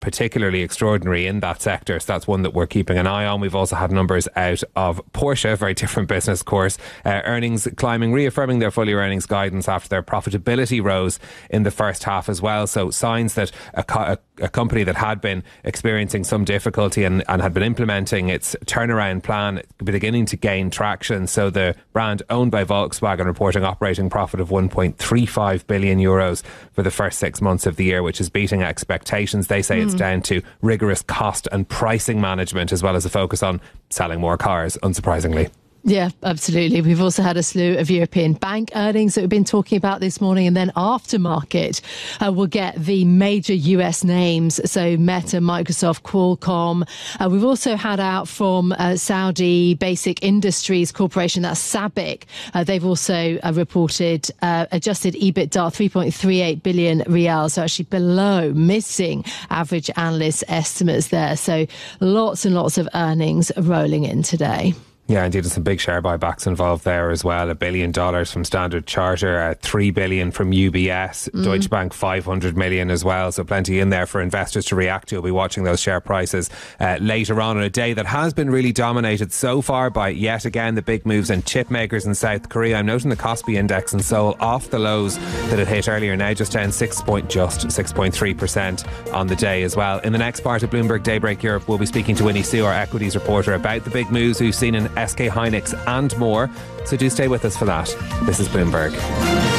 particularly extraordinary in that sector. So that's one that we're keeping an eye on. We've also had numbers out of Porsche, a very different business, of course. Earnings climbing, reaffirming their full year earnings guidance after their profitability rose in the first half as well. So signs that a company that had been experiencing some difficulty and had been implementing its turnaround plan beginning to gain traction. So the brand owned by Volkswagen reporting operating profit of 1.35 billion euros for the first 6 months of the year, which is beating expectations. They say it's down to rigorous cost and pricing management, as well as a focus on selling more cars, unsurprisingly. Yeah, absolutely. We've also had a slew of European bank earnings that we've been talking about this morning, and then aftermarket we'll get the major US names, so Meta, Microsoft, Qualcomm. We've also had out from Saudi Basic Industries Corporation, that's SABIC. They've also reported adjusted EBITDA 3.38 billion riyals, so actually missing average analyst estimates there. So lots and lots of earnings rolling in today. Yeah, indeed, there's some big share buybacks involved there as well. $1 billion from Standard Charter, $3 billion from UBS, Deutsche Bank $500 million as well. So plenty in there for investors to react to. We'll be watching those share prices later on a day that has been really dominated so far by, yet again, the big moves in chip makers in South Korea. I'm noting the Kospi index in Seoul off the lows that it hit earlier, now just down 6.3% on the day as well. In the next part of Bloomberg Daybreak Europe, we'll be speaking to Winnie Sue, our equities reporter, about the big moves we've seen in SK Hynix and more. So do stay with us for that. This is Bloomberg.